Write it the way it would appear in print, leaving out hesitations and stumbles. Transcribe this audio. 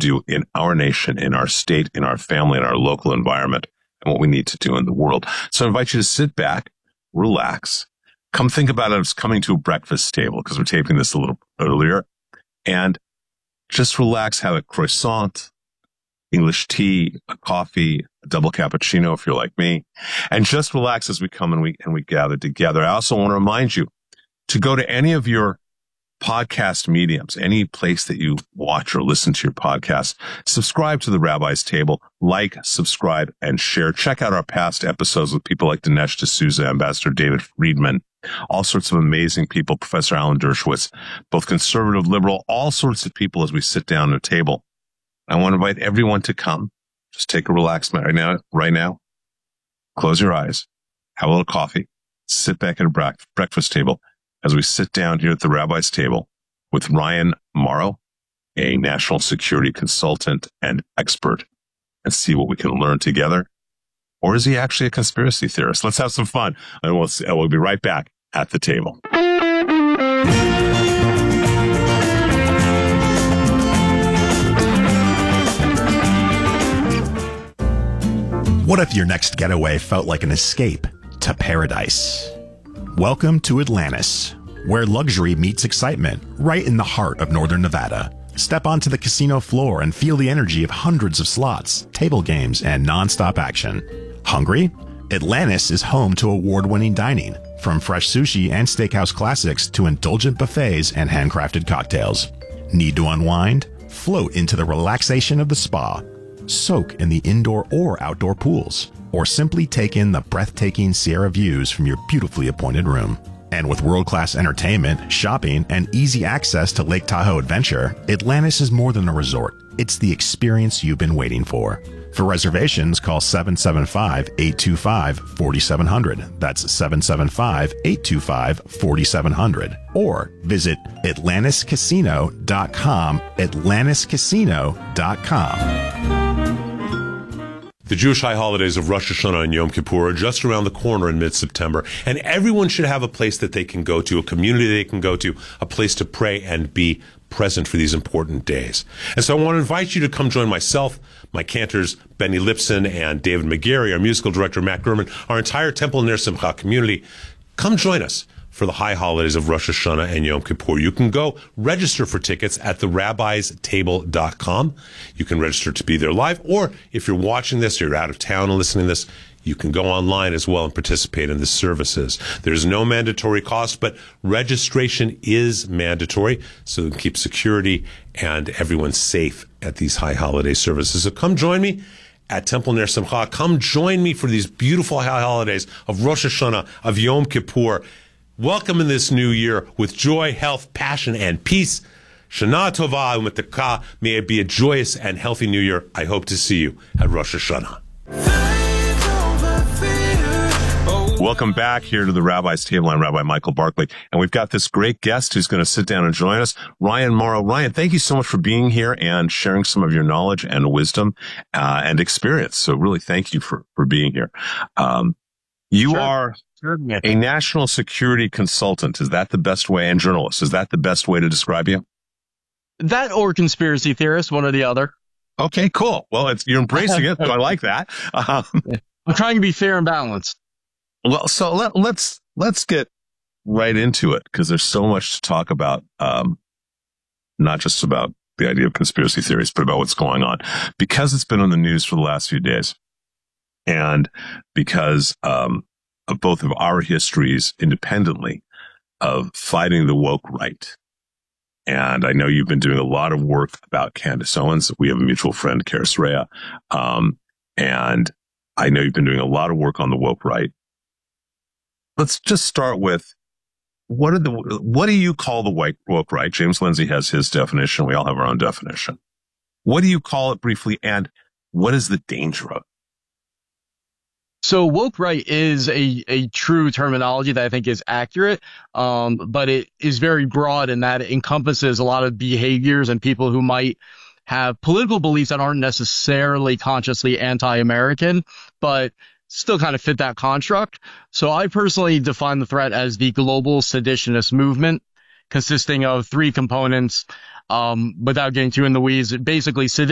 do in our nation, in our state, in our family, in our local environment, and what we need to do in the world. So I invite you to sit back, relax, come think about it as coming to a breakfast table, because we're taping this a little earlier, and just relax, have a croissant, English tea, a coffee, a double cappuccino if you're like me, and just relax as we come and we gather together. I also want to remind you to go to any of your podcast mediums, any place that you watch or listen to your podcast. Subscribe to the Rabbi's Table, like, subscribe, and share. Check out our past episodes with people like Dinesh D'Souza, Ambassador David Friedman, all sorts of amazing people, Professor Alan Dershowitz, both conservative, liberal, all sorts of people as we sit down at a table. I want to invite everyone to come. Just take a relaxed minute right now. Close your eyes, have a little coffee, sit back at a breakfast table as we sit down here at the Rabbi's Table with Ryan Mauro, a national security consultant and expert, and see what we can learn together. Or is he actually a conspiracy theorist? Let's have some fun, and we'll be right back at the table. What if your next getaway felt like an escape to paradise? Welcome to Atlantis, where luxury meets excitement right in the heart of northern Nevada. Step onto the casino floor and feel the energy of hundreds of slots, table games, and non-stop action. Hungry? Atlantis is home to award-winning dining, from fresh sushi and steakhouse classics to indulgent buffets and handcrafted cocktails. Need to unwind? Float into the relaxation of the spa. Soak in the indoor or outdoor pools, or simply take in the breathtaking Sierra views from your beautifully appointed room. And with world-class entertainment, shopping, and easy access to Lake Tahoe Adventure, Atlantis is more than a resort. It's the experience you've been waiting for. For reservations, call 775-825-4700. That's 775-825-4700. Or visit atlantiscasino.com, atlantiscasino.com. The Jewish high holidays of Rosh Hashanah and Yom Kippur are just around the corner in mid-September, and everyone should have a place that they can go to, a community they can go to, a place to pray and be present for these important days. And so I want to invite you to come join myself, my cantors, Benny Lipson and David McGarry, our musical director, Matt Gurman, our entire Temple Ner Simcha community. Come join us for the high holidays of Rosh Hashanah and Yom Kippur. You can go register for tickets at therabbistable.com. You can register to be there live, or if you're watching this or you're out of town and listening to this, you can go online as well and participate in the services. There's no mandatory cost, but registration is mandatory so we can keep security and everyone safe at these high holiday services. So come join me at Temple Ner Simcha. Come join me for these beautiful high holidays of Rosh Hashanah, of Yom Kippur. Welcome in this new year with joy, health, passion, and peace. Shana Tova U'Metaka. May it be a joyous and healthy new year. I hope to see you at Rosh Hashanah. Welcome back here to the Rabbi's Table. I'm Rabbi Michael Barkley, and we've got this great guest who's going to sit down and join us, Ryan Mauro. Ryan, thank you so much for being here and sharing some of your knowledge and wisdom and experience. So really thank you for being here. You are a national security consultant. Is that the best way? And journalist. Is that the best way to describe you? That or conspiracy theorist, one or the other. Okay, cool. Well, you're embracing it. So I like that. I'm trying to be fair and balanced. Well, so let's get right into it, because there's so much to talk about. Not just about the idea of conspiracy theories, but about what's going on, because it's been on the news for the last few days, and because of both of our histories independently of fighting the woke right. And I know you've been doing a lot of work about Candace Owens. We have a mutual friend, Karis Rea. And I know you've been doing a lot of work on the woke right. Let's just start with, what do you call the woke right? James Lindsay has his definition. We all have our own definition. What do you call it briefly? And what is the danger of it? So woke right is a true terminology that I think is accurate, but it is very broad in that it encompasses a lot of behaviors and people who might have political beliefs that aren't necessarily consciously anti-American, but still kind of fit that construct. So I personally define the threat as the global seditionist movement, consisting of three components. Without getting too in the weeds, basically